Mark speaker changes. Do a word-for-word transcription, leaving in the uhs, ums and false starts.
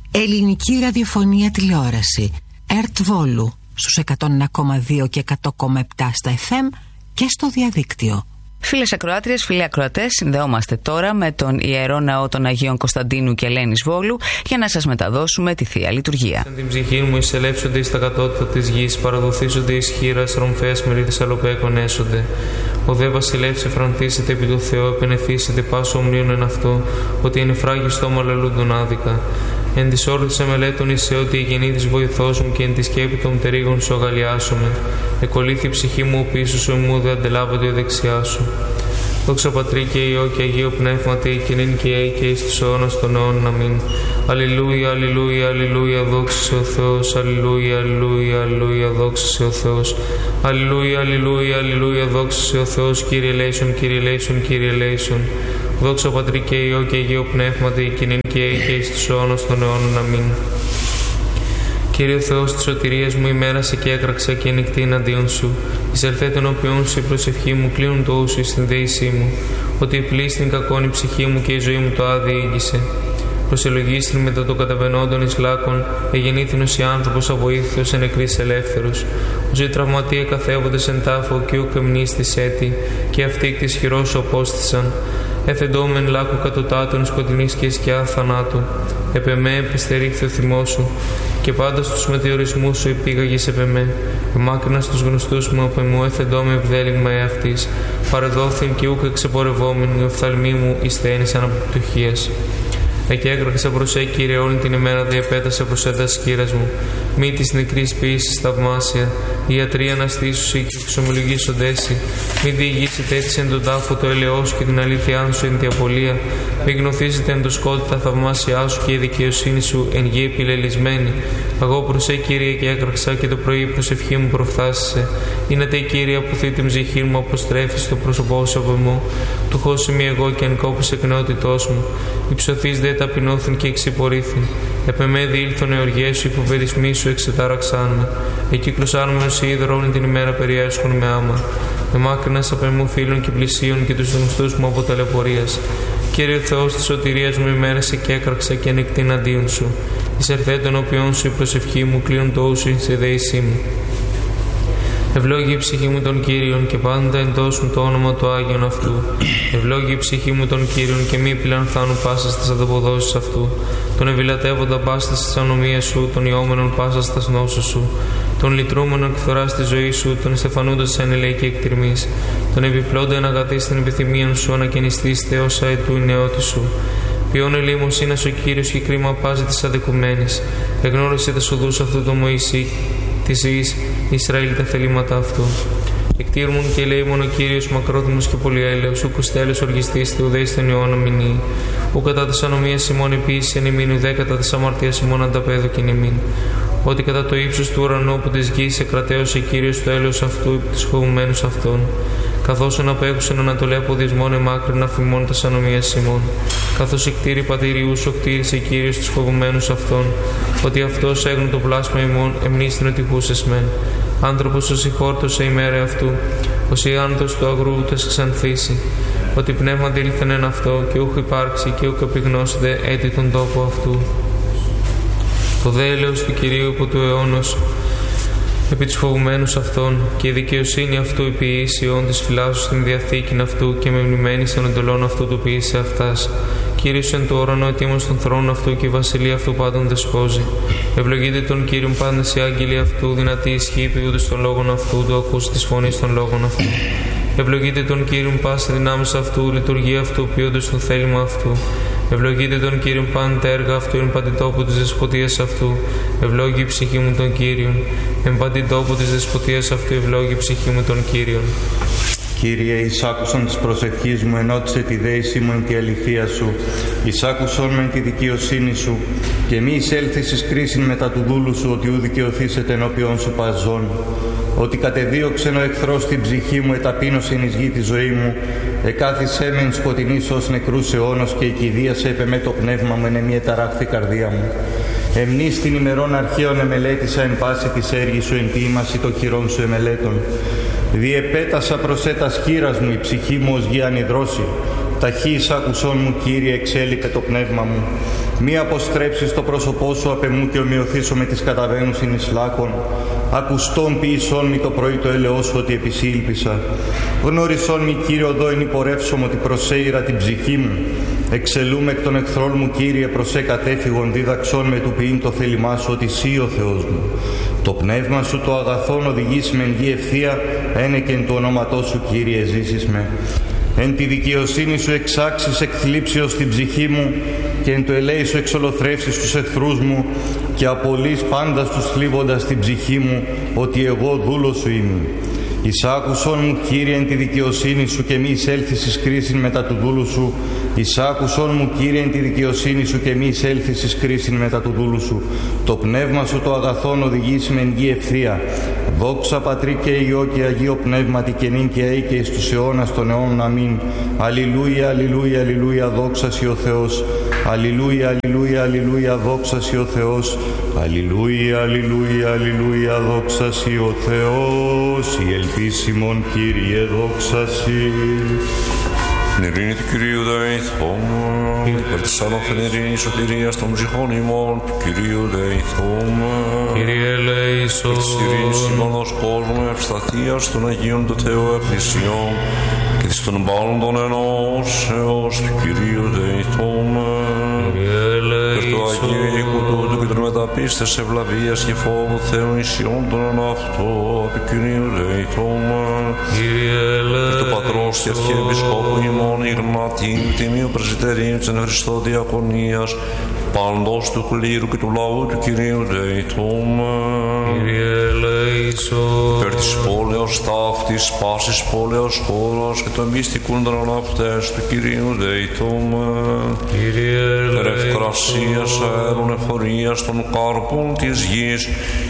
Speaker 1: Ελληνική ραδιοφωνία τηλεόραση ΕΡΤ Βόλου στους εκατόν ένα κόμμα δύο και εκατό κόμμα επτά στα εφ εμ και στο διαδίκτυο.
Speaker 2: Φίλες ακροάτριες, φίλοι ακροατές, συνδεόμαστε τώρα με τον Ιερό Ναό των Αγίων Κωνσταντίνου και Ελένης Βόλου για να σας μεταδώσουμε τη Θεία Λειτουργία.
Speaker 3: Σαν την ψυχή μου εισελεύσονται εις τα κατώτατα της γης, παραδοθίζονται εις χείρας, ρομφέας μερίδες αλοπέκων έσονται. Ο δε βασιλεύς εφραντήσεται επί του Θεού, επενεθήσεται πάσο ομνίων εν αυτό, ότι είναι φράγιο στόμα λαλούντον άδικα. Εν της όρθης εμελέτων είσαι ότι η γεννή της βοηθός μου και εν τη σκέπη των πτερίγων σου αγαλιάσομαι. Εκολύθη η ψυχή μου ο πίσω σου, μου δε αντελάβεται η δεξιά σου. Δόξα Πατρί και Υιό και Αγίο Πνεύματι, και νυν και αεί και εις τους αιώνας των αιώνων. Αμήν. Αλληλούια, αλληλούια, αλληλούια, δόξα σε ο Θεός. Αλληλούια, αλληλούια, αλληλούια, δόξα σε ο Θεός. Αλληλούια, αλληλούια, αλληλούια, δόξα σε ο Θεός. Κύριε ελέησον, Κύριε ελέησον, Κύριε ελέησον. Δόξα Πατρί και Υιό και Αγίο Πνεύματι, και νυν και αεί και εις τους αιώνας των αιώνων. Αμήν. Κύριε Θεός της σωτηρίας μου, ημέρασε και έκραξα και νυχτή εναντίον σου. Εισελθέ τον οποίον σου η προσευχή μου, κλείνουν το ούσου εις την δεήσή μου. Ότι η πλήστην κακόν η ψυχή μου και η ζωή μου το άδει ήγησε. Προσελογίστην μετά το καταβαινόντων εις λάκων, εγεννήθηνος η άνθρωπος αβοήθητος εν νεκρής ελεύθερος. Όσοι τραυματίε καθέβοντες εν τάφο, και ούκ εμνίστης έτη, και αυτοί της χειρός σου απόστησαν. Εφεντόμεν λάκου κατωτάτων σκοτεινής και σκιά θανάτου. Επ' εμέ επιστερήχθη ο θυμός σου, και πάντα στους μετεωρισμούς σου επήγαγες επ' εμέ. Εμάκρυνας τους γνωστούς μου από εμού, εφεντώμε ευδέλιγμα εαυτής. Παρεδόθην και ούκ εξεπορευόμεν, η οφθαλμή μου εισθένησαν από πτωχίας. Εκέκραξα προς σε, Κύριε, όλη την ημέρα διεπέτασα προς έντας σκύρας μου. Μη της νεκρής ποιήσης θαυμάσια, η ιατροί αναστήσουσι και εξομολογήσοντέσι. Μη διηγήσετε έτσι εν τον τάφο το ελαιός και την αλήθειά σου εν τη απολία. Μη γνωθήσετε εν το σκότη τα θαυμάσια σου και η δικαιοσύνη σου εν γη επιλελισμένη. Εγώ προς σε, Κύριε, και έκραξα και το πρωί η προσευχή μου προφθάσισε. Είναι τε, Κύριε, αποθεί την ψυχή μου, αποστρέφει το πρόσωπό σου από μου. Του χώσε μη εγώ και εν κόπους εκνεότητός μου. Υψωθείς δε ταπεινώθην και εξυπορήθην. Επ' εμέ διήλθον οι οργές σου, οι φοβερισμοί σου εξετάραξάν με. Εκύκλωσάν με ως είδωρο όλη την ημέρα περιέσχον με άμα. Εμάκρυνας απ' εμού φίλων και πλησίων και τους γνωστούς μου από ταλαιπωρίας. Κύριε Θεός της σωτηρίας μου, ημέρασε και έκραξα και ανοιχτή εναντίον σου. Εισερθέ τον οποίον σου η προσευχή μου, κλείνουν το ούσου σε δέησή μου. Ευλόγη η ψυχή μου των Κύριων και πάντα εντός μου το όνομα του Άγιον αυτού. Ευλόγη η ψυχή μου των Κύριων και μη πλανθάνου πάσα στις ανταποδόσεις αυτού. Τον ευηλατεύοντα πάσα στις ανομίες σου, τον ιόμενον πάσα στα νόσους σου. Τον λυτρούμενον εκφθορά στη ζωή σου, τον στεφανούντα σαν ελέη και εκτιρμής. Τον επιπλώντα εν αγαθή στην επιθυμία σου, ανακαινιστής Θεός αετού η νεότη σου. Ποιόν ελίμος είναι ο Κύριος και κρίμα πάζει της αδικουμένης. Εγνώρισε τα οδούς αυτού το Μωυσή της γης Ισραήλ τα θελήματα αυτού. Εκτήρμουν και λέει μόνο ο Κύριος μακρόθυμος και πολυέλεος, ου κουστέλος οργιστής θεουδέης των ιών αμυνή. Ου κατά της ανομίας ημών επίσης εν ημίν, ουδέ κατά της αμαρτίας ημών ανταπέδωκεν ημίν. Ότι κατά το ύψος του ουρανού που της γης εκρατέωσε Κύριος το έλεος αυτού υπ' τους φοβουμένους αυτών. Καθώς αναπέχουσεν ανατολέ από δυσμόν εμάκρυνα φημών τας ανομίας ημών. Καθώς εκτήρη πατηριούς ο κτήρισε Κύριος τους φοβουμένους αυτών. Ότι αυτός έγνω το πλάσμα ημών εμνίστην ότι χούσες μεν. Άνθρωπος ο συγχώρτωσε ημέρα αυτού, ως η άνθος του αγρού ούτες ξανθήσει. Ότι πνεύμα δήλθεν εν αυτό και ούχ υπάρξει και ούχ επιγνώσετε έτη τον τόπο αυτού. Το δε έλεος του Κυρίου από του αιώνος επί τους φοβουμένους αυτών, και η δικαιοσύνη αυτού η ποιήσεων της φυλάσσου στην διαθήκην αυτού και με μνημένη των εντολών αυτού του ποιήσε αυτάς. Κύριος εν το ουρανό ετοίμος τον θρόνο αυτού και η βασιλεία αυτού πάντων δεσπόζει. Ευλογείτε τον Κύριον πάντες οι άγγελοι αυτού, δυνατή ισχύ ποιούνται των λόγων αυτού, του ακούς της φωνής των λόγων αυτού. Ευλογείτε τον Κύριον πάση δυνάμεις αυτού, λειτουργία αυτού ποιούνται στο θέλημα αυτού. Ευλογείτε τον Κύριον πάντα έργα αυτού, εν παντιτόπου της δεσποτείας αυτού. Ευλόγη η ψυχή μου τον Κύριον. Εν παντιτόπου της δεσποτείας αυτού, ευλόγη η ψυχή μου τον Κύριον.
Speaker 4: Κύριε, εισάκουσον της προσευχής μου, ενώτισε τη δέησή μου εν τη αληθεία σου. Εισάκουσον με τη δικαιοσύνη σου, και μη εισέλθεις εις κρίσιν μετά του δούλου σου, ότι ου δικαιωθήσετε ενώπιον σου παζών. Ότι κατεδίωξεν ο εχθρός την ψυχή μου, εταπείνωσεν εις γη τη ζωή μου. Εκάθισέ με εν σκοτεινής ως νεκρούς αιώνος, και εκηδίασε επ' εμέ το πνεύμα μου, εν εμεί εταράχθη καρδία μου. Εμνείς την ημερών αρχαίων εμελέτησα εν πάση της έργης σου, εν τη ήμαση το χειρών σου εμελέτων. Διεπέτασα προς έτας χείρας μου, η ψυχή μου ως γη ανιδρώσει. ταχύς άκουσόν μου, Κύριε, εξέλιπε το πνεύμα μου. Μη αποστρέψεις το πρόσωπό σου απ' εμού και ομοιωθήσω με τις καταβαίνουσιν εις λάκων. Ακουστόν ποιησόν μη το πρωί το έλεος σου ότι επισήλπισα. Γνώρισόν μη, Κύριε, οδό εν υπορεύσωμο ότι προσέειρα την ψυχή μου. Εξελούμε εκ των εχθρών μου, Κύριε, προσέ κατέφυγον, δίδαξόν με του ποιήν το θέλημά σου ότι σύ ο Θεός μου. Το πνεύμα σου το αγαθόν οδηγήσει με εν γη ευθεία, ένεκεν του ονόματός σου, Κύριε, ζήσεις με. Εν τη δικαιοσύνη σου εξάξεις εκθλίψεως την ψυχή μου και εν το ελέη σου εξολοθρεύσεις τους εχθρούς μου και απολύς πάντα τους θλίβοντας την ψυχή μου ότι εγώ δούλος σου είμαι. Εισάκουσον μου, Κύριε, εν τη δικαιοσύνη σου και μη εισέλθεις εις κρίσιν μετά του δούλου σου. Εισάκουσον μου, Κύριε, εν τη δικαιοσύνη σου και μη εισέλθεις εις κρίσιν μετά του δούλου σου. Το πνεύμα σου το αγαθόν οδηγήσει με εν γη ευθεία. Δόξα Πατρί και Υιό και Αγίο Πνεύματι και νυν και αεί και εις τους αιώνας των αιώνων. Αμήν. Αλληλούια, αλληλούια, αλληλούια, δόξα σοι ο Θεός. Αλληλούια, αλληλούια, αλληλούια, δόξα σοι ο Θεός. Αλληλούια, αλληλούια, αλληλούια, δόξα σοι ο Θεός. Η ελπίσιμον, Κύριε, δόξα σοι.
Speaker 5: Την ειρήνη του Κυρίου δεηθούμε, υπέρ της άνωθεν ειρήνης σωτηρίας των ψυχών ημών του Κυρίου δεηθούμε.
Speaker 3: Κύριε ελέησον.
Speaker 5: Υπέρ της ειρήνης ημώνος κόσμου ευσταθίας των Αγίων του Θεού εκκλησιών και της των πάντων ενώσεως του Κυρίου δεηθούμε.
Speaker 3: Κύριε ελέησον.
Speaker 5: Υπέρ του Αγίου οίκου τούτου και των μεταπίστες ευλαβίας και φόβου Θεού νησιών των εναυτό του Κυρίου δεηθούμε.
Speaker 3: Κύριε ελέησον.
Speaker 5: Υπέρ του Πατρός και Αρχιεπισκόπου ημών Ιγνατίου Τιμίου Πρεσβυτερίου της εν Χριστώ Διακονίας παντός του κλήρου και του λαού του Κυρίου δεηθούμε.
Speaker 3: Κύριε ελέησον.
Speaker 5: Υπέρ της πόλεως ταύτης, πάσης πόλεως χώρας και των μυστικούν των αναυτές του Κυρίου δεηθούμε.
Speaker 3: Κύριε ελέησον.
Speaker 5: Υπέρ ευκρασίας αέρων εφορίας των κάρπων της γης